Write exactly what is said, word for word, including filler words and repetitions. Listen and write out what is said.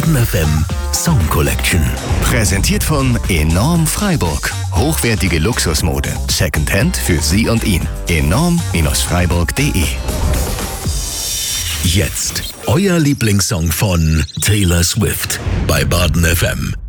Baden F M Song Collection. Präsentiert von Enorm Freiburg. Hochwertige Luxusmode. Secondhand für Sie und ihn. enorm Freiburg punkt de. Jetzt euer Lieblingssong von Taylor Swift bei Baden F M.